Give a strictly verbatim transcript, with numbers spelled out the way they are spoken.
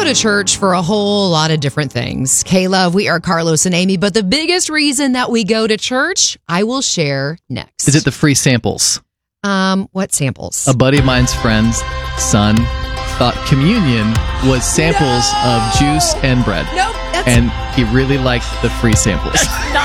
to church for a whole lot of different things. K-Love, we are Carlos and Amy, but the biggest reason that we go to church, I will share next. Is it the free samples? Um, what samples? A buddy of mine's friend's son thought communion was samples No! of juice and bread. Nope. That's And he really liked the free samples. not